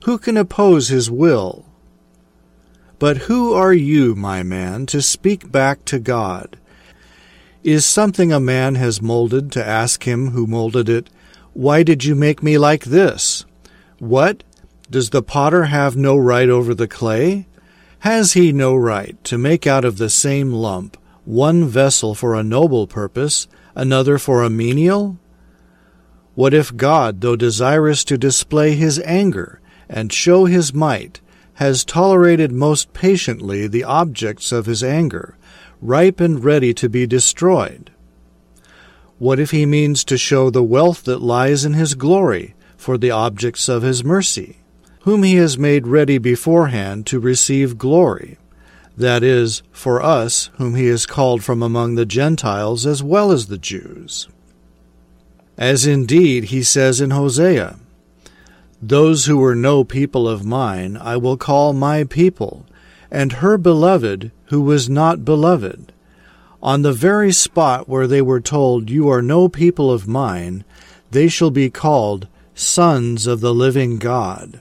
Who can oppose his will? But who are you, my man, to speak back to God? Is something a man has molded to ask him who molded it, "Why did you make me like this?" What? Does the potter have no right over the clay? Has he no right to make out of the same lump one vessel for a noble purpose, another for a menial? What if God, though desirous to display his anger and show his might, has tolerated most patiently the objects of his anger, ripe and ready to be destroyed? What if he means to show the wealth that lies in his glory for the objects of his mercy, whom he has made ready beforehand to receive glory, that is, for us whom he has called from among the Gentiles as well as the Jews? As indeed he says in Hosea, "Those who were no people of mine I will call my people, and her beloved who was not beloved." On the very spot where they were told, "You are no people of mine," they shall be called sons of the living God.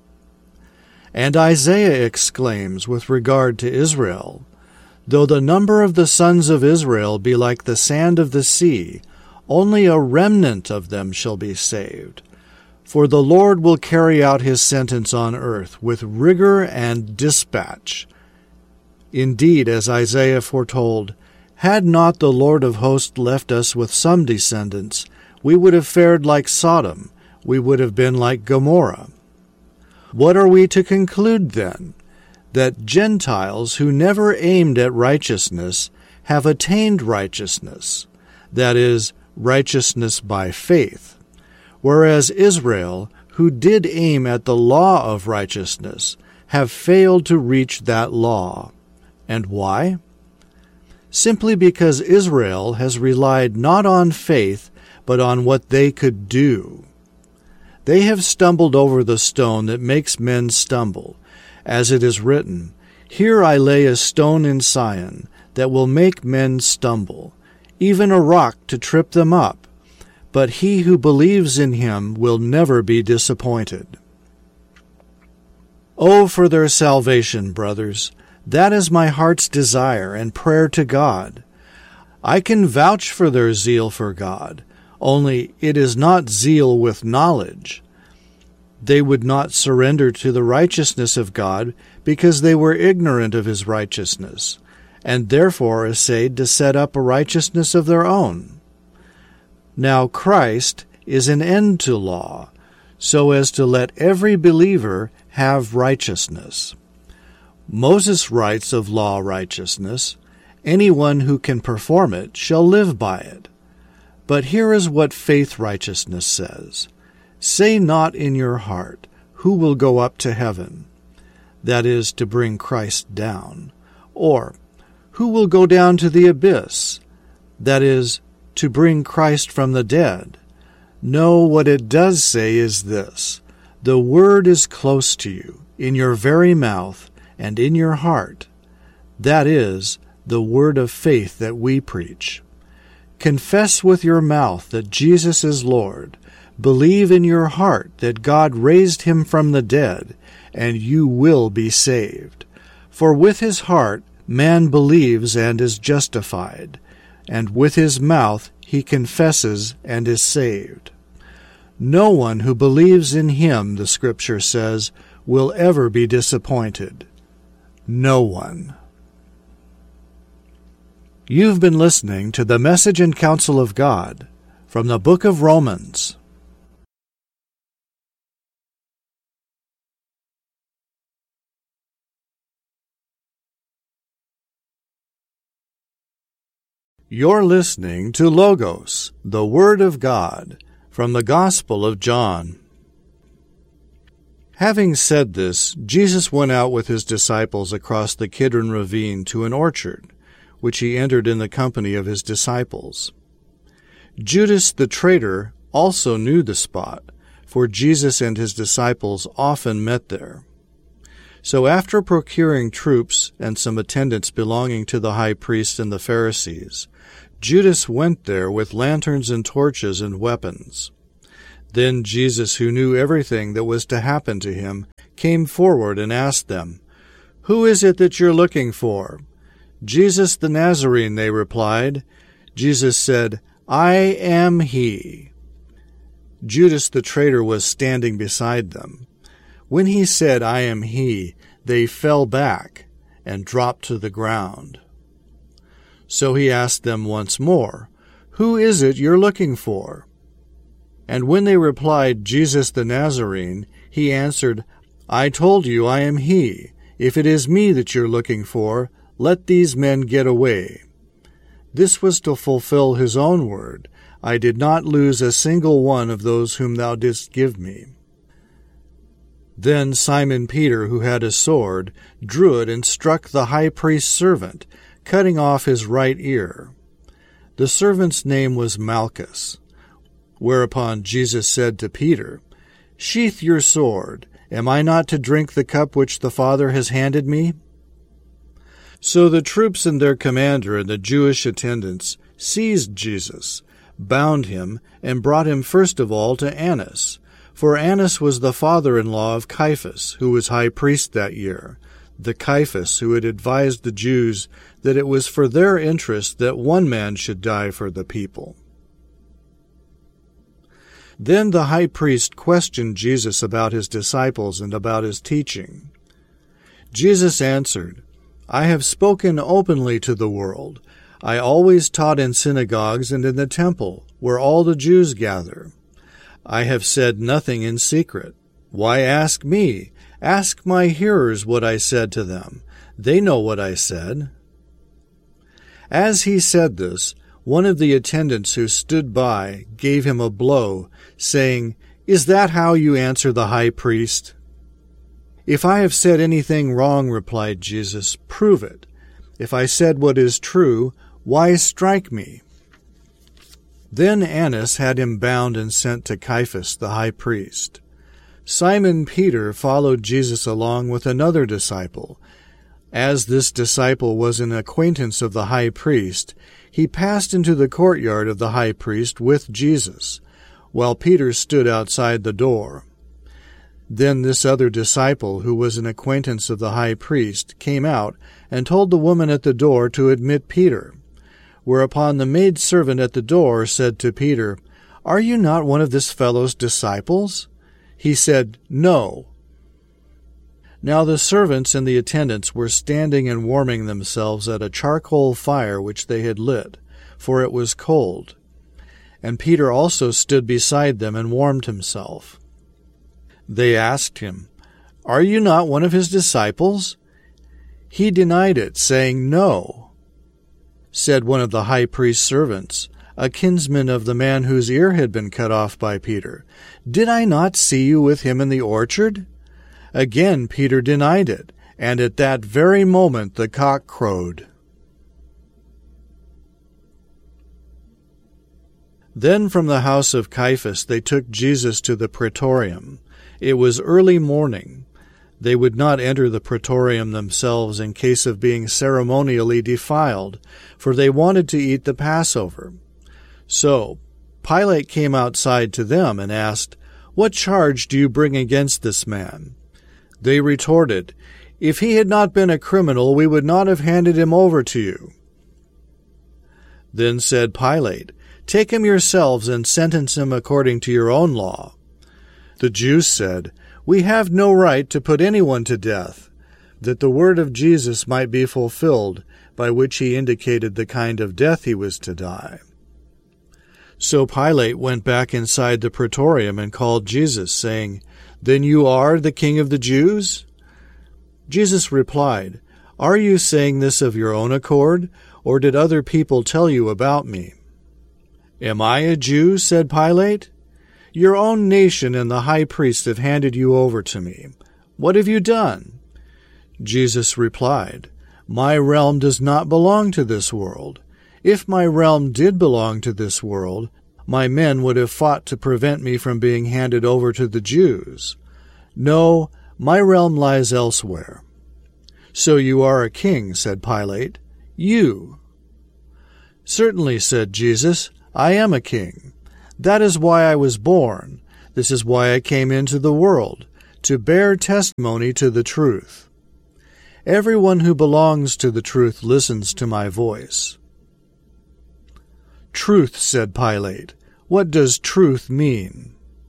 And Isaiah exclaims with regard to Israel, "Though the number of the sons of Israel be like the sand of the sea, only a remnant of them shall be saved. For the Lord will carry out his sentence on earth with rigor and dispatch." Indeed, as Isaiah foretold, "Had not the Lord of hosts left us with some descendants, we would have fared like Sodom, we would have been like Gomorrah." What are we to conclude then? That Gentiles who never aimed at righteousness have attained righteousness, that is, righteousness by faith, whereas Israel, who did aim at the law of righteousness, have failed to reach that law. And why? Simply because Israel has relied not on faith, but on what they could do. They have stumbled over the stone that makes men stumble, as it is written, "Here I lay a stone in Sion that will make men stumble, even a rock to trip them up. But he who believes in him will never be disappointed." Oh, for their salvation, brothers! That is my heart's desire and prayer to God. I can vouch for their zeal for God, only it is not zeal with knowledge. They would not surrender to the righteousness of God because they were ignorant of his righteousness, and therefore essayed to set up a righteousness of their own. Now Christ is an end to law, so as to let every believer have righteousness. Moses writes of law righteousness, "Anyone who can perform it shall live by it." But here is what faith righteousness says, "Say not in your heart, who will go up to heaven?" That is, to bring Christ down. Or, who will go down to the abyss? That is, to bring Christ from the dead. No, what it does say is this: the word is close to you, in your very mouth and in your heart. That is, the word of faith that we preach. Confess with your mouth that Jesus is Lord. Believe in your heart that God raised him from the dead, and you will be saved. For with his heart man believes and is justified, and with his mouth he confesses and is saved. No one who believes in him, the Scripture says, will ever be disappointed. No one. You've been listening to the Message and Counsel of God from the Book of Romans. You're listening to Logos, the Word of God, from the Gospel of John. Having said this, Jesus went out with his disciples across the Kidron ravine to an orchard, which he entered in the company of his disciples. Judas the traitor also knew the spot, for Jesus and his disciples often met there. So after procuring troops and some attendants belonging to the high priest and the Pharisees, Judas went there with lanterns and torches and weapons. Then Jesus, who knew everything that was to happen to him, came forward and asked them, "Who is it that you're looking for?" "Jesus the Nazarene," they replied. Jesus said, "I am he." Judas the traitor was standing beside them. When he said, "I am he," they fell back and dropped to the ground. So he asked them once more, "Who is it you're looking for?" And when they replied, "Jesus the Nazarene," he answered, "I told you I am he. If it is me that you're looking for, let these men get away." This was to fulfill his own word, "I did not lose a single one of those whom thou didst give me." Then Simon Peter, who had a sword, drew it and struck the high priest's servant, cutting off his right ear. The servant's name was Malchus. Whereupon Jesus said to Peter, "Sheath your sword. Am I not to drink the cup which the Father has handed me?" So the troops and their commander and the Jewish attendants seized Jesus, bound him, and brought him first of all to Annas. For Annas was the father-in-law of Caiaphas, who was high priest that year, the Caiaphas who had advised the Jews that it was for their interest that one man should die for the people. Then the high priest questioned Jesus about his disciples and about his teaching. Jesus answered, "I have spoken openly to the world. I always taught in synagogues and in the temple, where all the Jews gather. I have said nothing in secret. Why ask me? Ask my hearers what I said to them. They know what I said." As he said this, one of the attendants who stood by gave him a blow, saying, "Is that how you answer the high priest?" "If I have said anything wrong," replied Jesus, "prove it. If I said what is true, why strike me?" Then Annas had him bound and sent to Caiaphas the high priest. Simon Peter followed Jesus along with another disciple. As this disciple was an acquaintance of the high priest, he passed into the courtyard of the high priest with Jesus, while Peter stood outside the door. Then this other disciple, who was an acquaintance of the high priest, came out and told the woman at the door to admit Peter. Whereupon the maidservant at the door said to Peter, "Are you not one of this fellow's disciples?" He said, "No." Now the servants and the attendants were standing and warming themselves at a charcoal fire which they had lit, for it was cold. And Peter also stood beside them and warmed himself. They asked him, "Are you not one of his disciples?" He denied it, saying, "No." Said one of the high priest's servants, a kinsman of the man whose ear had been cut off by Peter, "Did I not see you with him in the orchard?" Again Peter denied it, and at that very moment the cock crowed. Then from the house of Caiaphas they took Jesus to the praetorium. It was early morning. They would not enter the praetorium themselves in case of being ceremonially defiled, for they wanted to eat the Passover. So Pilate came outside to them and asked, "What charge do you bring against this man?" They retorted, "If he had not been a criminal, we would not have handed him over to you." Then said Pilate, "Take him yourselves and sentence him according to your own law." The Jews said, "We have no right to put anyone to death," that the word of Jesus might be fulfilled, by which he indicated the kind of death he was to die. So Pilate went back inside the praetorium and called Jesus, saying, "Then you are the king of the Jews?" Jesus replied, "Are you saying this of your own accord, or did other people tell you about me?" "Am I a Jew?" said Pilate. "Your own nation and the high priest have handed you over to me. What have you done?" Jesus replied, "My realm does not belong to this world. If my realm did belong to this world, my men would have fought to prevent me from being handed over to the Jews. No, my realm lies elsewhere." "So you are a king," said Pilate. "You." "Certainly," said Jesus, "I am a king. That is why I was born, This is why I came into the world, to bear testimony to the truth. Everyone who belongs to the truth listens to my voice." "Truth," said Pilate. "What does truth mean?"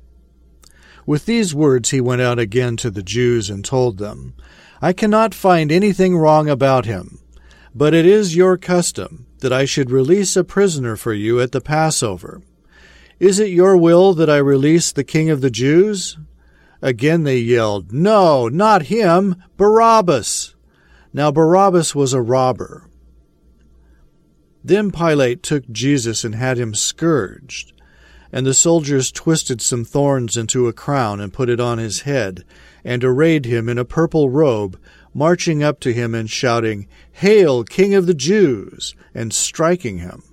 With these words he went out again to the Jews and told them, "I cannot find anything wrong about him, but it is your custom that I should release a prisoner for you at the Passover. Is it your will that I release the King of the Jews?" Again they yelled, "No, not him, Barabbas!" Now Barabbas was a robber. Then Pilate took Jesus and had him scourged. And the soldiers twisted some thorns into a crown and put it on his head, and arrayed him in a purple robe, marching up to him and shouting, "Hail, King of the Jews!" and striking him.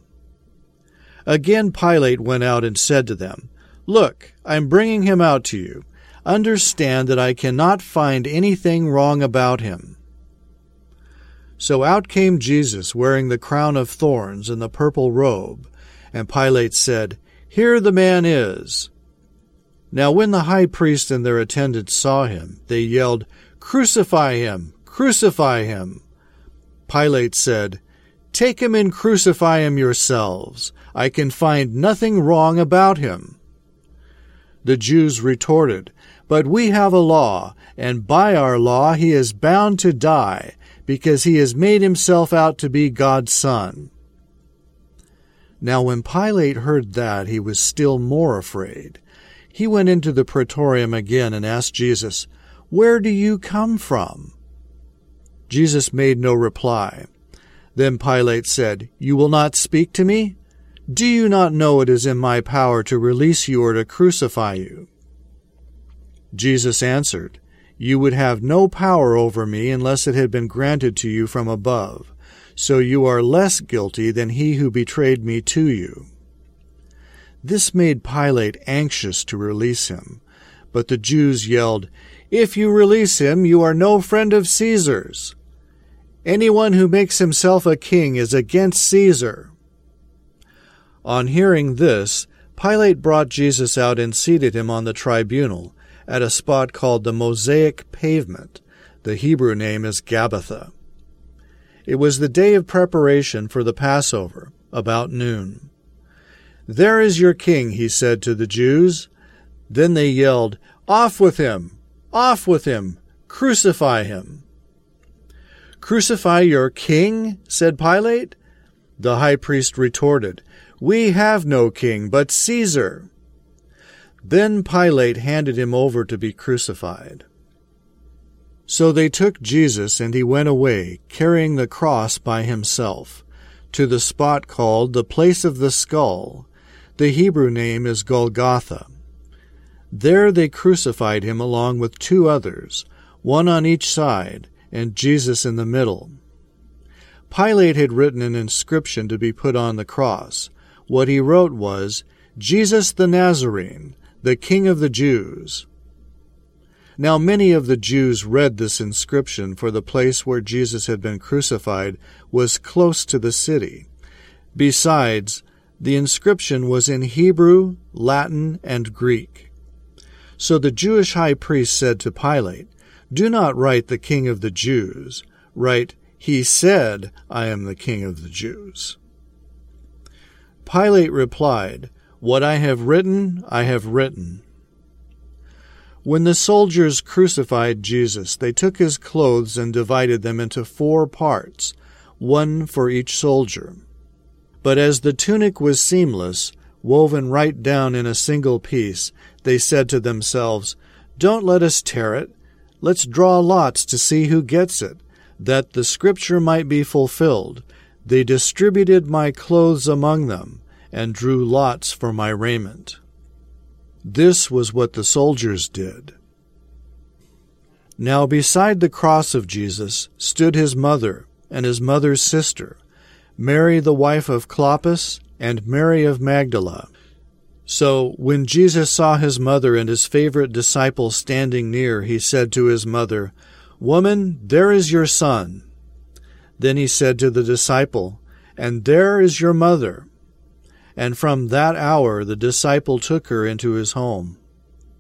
Again Pilate went out and said to them, "Look, I am bringing him out to you. Understand that I cannot find anything wrong about him." So out came Jesus, wearing the crown of thorns and the purple robe, and Pilate said, "Here the man is." Now when the high priest and their attendants saw him, they yelled, "Crucify him! Crucify him!" Pilate said, "Take him and crucify him yourselves. I can find nothing wrong about him." The Jews retorted, "But we have a law, and by our law he is bound to die, because he has made himself out to be God's Son." Now when Pilate heard that, he was still more afraid. He went into the praetorium again and asked Jesus, "Where do you come from?" Jesus made no reply. Then Pilate said, "You will not speak to me? Do you not know it is in my power to release you or to crucify you?" Jesus answered, "You would have no power over me unless it had been granted to you from above. So you are less guilty than he who betrayed me to you." This made Pilate anxious to release him. But the Jews yelled, "If you release him, you are no friend of Caesar's. Anyone who makes himself a king is against Caesar." On hearing this, Pilate brought Jesus out and seated him on the tribunal at a spot called the Mosaic Pavement. The Hebrew name is Gabbatha. It was the day of preparation for the Passover, about noon. "There is your king," he said to the Jews. Then they yelled, "Off with him! Off with him! Crucify him!" "Crucify your king?" said Pilate. The high priest retorted, "We have no king but Caesar." Then Pilate handed him over to be crucified. So they took Jesus, and he went away, carrying the cross by himself, to the spot called the Place of the Skull. The Hebrew name is Golgotha. There they crucified him along with two others, one on each side, and Jesus in the middle. Pilate had written an inscription to be put on the cross. What he wrote was, "Jesus the Nazarene, the King of the Jews." Now many of the Jews read this inscription, for the place where Jesus had been crucified was close to the city. Besides, the inscription was in Hebrew, Latin, and Greek. So the Jewish high priest said to Pilate, "Do not write the King of the Jews. Write, he said, I am the King of the Jews." Pilate replied, "What I have written, I have written." When the soldiers crucified Jesus, they took his clothes and divided them into 4 parts, one for each soldier. But as the tunic was seamless, woven right down in a single piece, they said to themselves, "Don't let us tear it. Let's draw lots to see who gets it, that the scripture might be fulfilled. They distributed my clothes among them, and drew lots for my raiment." This was what the soldiers did. Now beside the cross of Jesus stood his mother and his mother's sister, Mary the wife of Clopas, and Mary of Magdala. So when Jesus saw his mother and his favorite disciple standing near, he said to his mother, "Woman, there is your son." Then he said to the disciple, "And there is your mother." And from that hour the disciple took her into his home.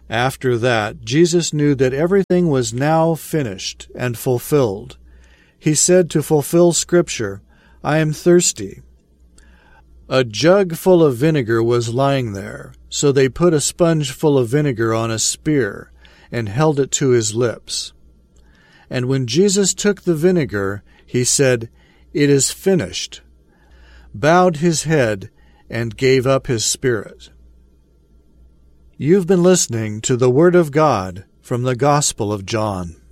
After that, Jesus knew that everything was now finished and fulfilled. He said to fulfill Scripture, "I am thirsty." A jug full of vinegar was lying there, so they put a sponge full of vinegar on a spear and held it to his lips. And when Jesus took the vinegar, he said, "It is finished," bowed his head, and gave up his spirit. You've been listening to the Word of God from the Gospel of John.